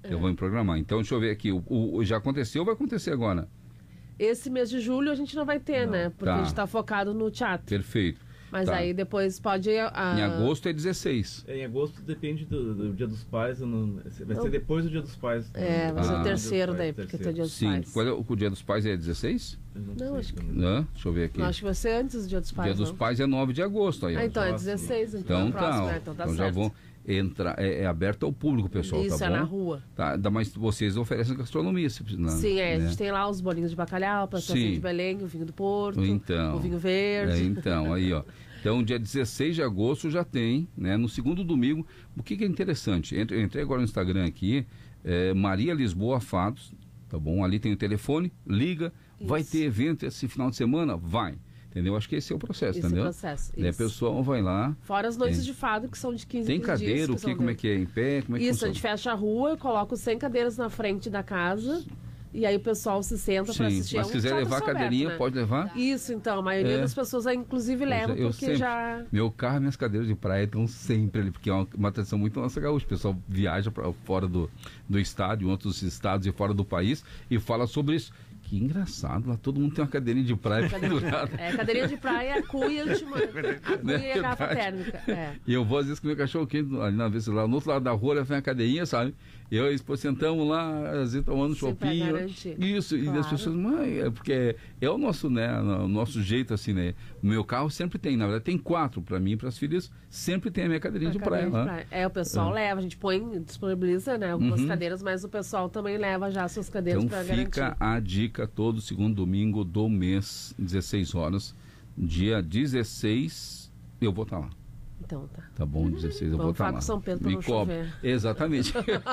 Eu vou me programar. Então, deixa eu ver aqui. Já aconteceu ou vai acontecer agora? Esse mês de julho a gente não vai ter, né? Porque a gente está focado no teatro. Perfeito. Mas aí depois pode... Em agosto é 16. Em agosto depende do Dia dos Pais. Vai ser depois do Dia dos Pais. Vai ser o terceiro daí, porque tem o Dia dos Pais. Qual é o Dia dos Pais? É 16? Não, acho que... Não, deixa eu ver aqui. Não, acho que vai ser antes do Dia dos Pais. Dia dos Pais é 9 de agosto. Aí, então é 16. Então então já vão entrar. É aberto ao público, pessoal. Isso, tá bom? É na rua. Tá, mas vocês oferecem gastronomia, se precisar. Sim, a gente tem lá os bolinhos de bacalhau, pastel de Belém, o vinho do Porto, o vinho verde. Então, aí, ó. Então, dia 16 de agosto já tem, né? No segundo domingo. O que é interessante? Eu entrei agora no Instagram aqui, Maria Lisboa Fados, tá bom? Ali tem o telefone, liga, vai ter evento esse final de semana? Vai. Entendeu? Acho que esse é o processo, entendeu? Processo, isso. O pessoal vai lá. Fora as noites de fado, que são de 15 Tem cadeira, dias, como é que é? Em pé? Como é que Isso, funciona? a gente fecha a rua, eu coloco 100 cadeiras na frente da casa. E aí o pessoal se senta para assistir. Mas se quiser levar a cadeirinha, né? pode levar? Isso, então. A maioria das pessoas inclusive levam, porque sempre, já... Meu carro e minhas cadeiras de praia estão sempre ali, porque é uma tradição muito nossa gaúcha. O pessoal viaja para fora do estado, em outros estados e fora do país, e fala sobre isso. Que engraçado, lá todo mundo tem uma cadeirinha de praia pendurada. Cadeirinha de praia, a cuia e a garrafa térmica. E eu vou às vezes com o meu cachorro quente, ali na vez lá no outro lado da rua, vem a cadeirinha, sabe? Eu e a esposa sentamos lá, às vezes tomando chopinho. Isso, claro. E as pessoas, porque é o nosso, né? O nosso jeito, assim, né? O meu carro sempre tem, na verdade, tem 4 para mim e para as filhas, sempre tem a minha cadeirinha de praia lá. O pessoal leva, a gente disponibiliza, né? Algumas cadeiras, mas o pessoal também leva já as suas cadeiras para garantir. Então fica a dica todo segundo domingo do mês, 16 horas, dia 16, eu vou estar lá. Então tá. Tá bom, 16 eu vou estar lá. Com São Pedro para não chover. Exatamente.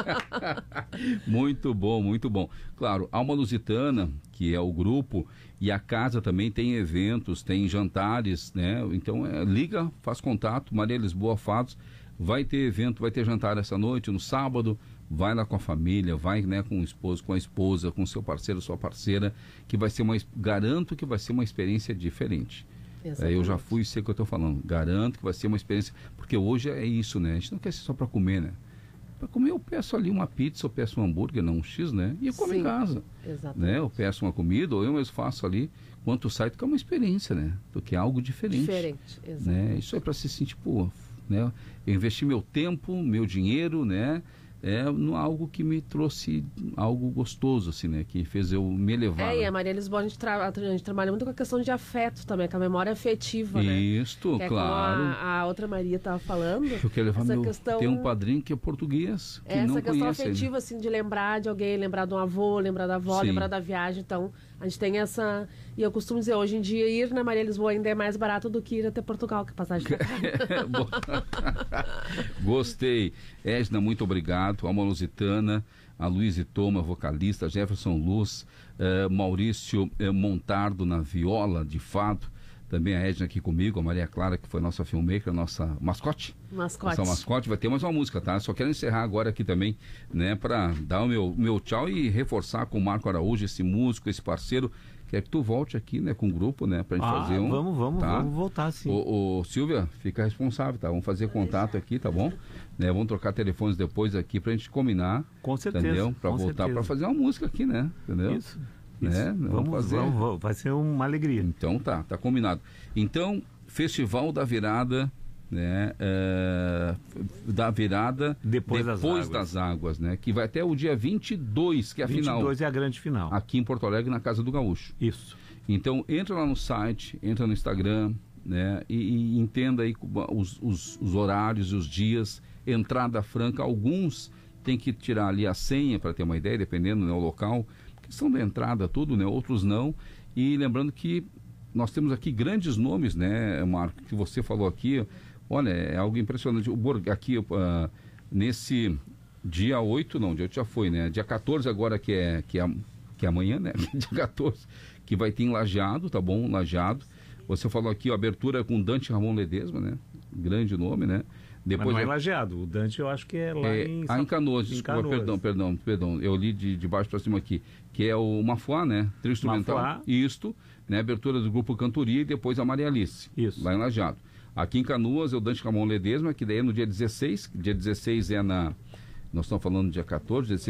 Muito bom, muito bom. Claro, Alma Lusitana, que é o grupo, e a casa também tem eventos, tem jantares, né? Então liga, faz contato, Maria Lisboa Fados, vai ter evento, vai ter jantar essa noite, no sábado, vai lá com a família, vai, né, com o esposo, com a esposa, com o seu parceiro, sua parceira, que vai ser garanto que vai ser uma experiência diferente. Eu já fui, sei o que eu estou falando, garanto que vai ser uma experiência, porque hoje é isso, né? A gente não quer ser só para comer, né? Para comer eu peço ali uma pizza, eu peço um hambúrguer, não um X, né? E eu como em casa. Né? Eu peço uma comida, ou eu mesmo faço ali, quanto sai, porque é uma experiência, né? Porque é algo diferente. Né? Isso é para se sentir, né? Eu investi meu tempo, meu dinheiro, né? Algo que me trouxe algo gostoso, assim, né? Que fez eu me elevar. E a Maria Lisboa, a gente trabalha muito com a questão de afeto também, com a memória afetiva, né? Isso, claro. Como a outra Maria estava falando. Eu quero levar tem um padrinho que é português, que não essa questão conhece afetiva, assim, de lembrar de alguém, lembrar de um avô, lembrar da avó, lembrar da viagem. Então, a gente tem essa... E eu costumo dizer, hoje em dia, ir na Maria Lisboa ainda é mais barato do que ir até Portugal, que passagem Gostei. Edna, muito obrigado. Alma Lusitana, a Luísa Toma, vocalista, Jefferson Luz, Maurício Montardo na viola de fado, também a Edna aqui comigo, a Maria Clara, que foi nossa filmmaker, nossa mascote. Nossa mascote, vai ter mais uma música, tá? Só quero encerrar agora aqui também, né, para dar o meu tchau e reforçar com o Marco Araújo, esse músico, esse parceiro. Quer que tu volte aqui, né, com o grupo, né, pra gente fazer vamos voltar, sim. Silvia, fica responsável, tá? Vamos fazer contato aqui, tá bom? Né, vamos trocar telefones depois aqui pra gente combinar. Com certeza. Entendeu? Pra voltar pra fazer uma música aqui, né? Entendeu? Isso. Né? Vamos fazer. Vai ser uma alegria. Então tá combinado. Então, Festival da Virada, né? Da virada depois das águas, né? Que vai até o dia 22, que é a final. 22 é a grande final. Aqui em Porto Alegre, na Casa do Gaúcho. Isso. Então, entra lá no site, entra no Instagram, né? E entenda aí os horários e os dias, entrada franca. Alguns tem que tirar ali a senha para ter uma ideia, dependendo, né, o local. Questão da entrada, tudo, né? Outros não. E lembrando que nós temos aqui grandes nomes, né, Marco, que você falou aqui. Olha, é algo impressionante. Aqui, nesse dia 8, não, dia 8 já foi, né? Dia 14 agora, que é amanhã, né? Dia 14, que vai ter em Lajeado, tá bom? Lajeado. Você falou aqui, abertura com Dante Ramon Ledesma, né? Grande nome, né? Depois mas não é Lajeado, o Dante eu acho que é lá em Canoas, desculpa, perdão, eu li de baixo para cima aqui, que é o Mafuá, né? Trio instrumental, Mafuá. Isto, né? Abertura do grupo Cantoria e depois a Maria Alice, isso. Lá em Lajeado. Aqui em Canoas é o Dante Ramon Ledesma, que daí é no dia 16 é nós estamos falando dia 14, 16